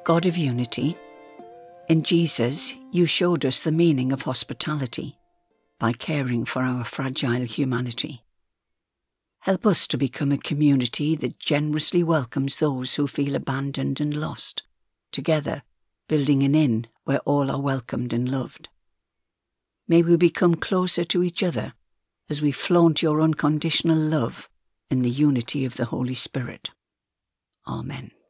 God of unity, in Jesus you showed us the meaning of hospitality by caring for our fragile humanity. Help us to become a community that generously welcomes those who feel abandoned and lost, together building an inn where all are welcomed and loved. May we become closer to each other as we flaunt your unconditional love in the unity of the Holy Spirit. Amen.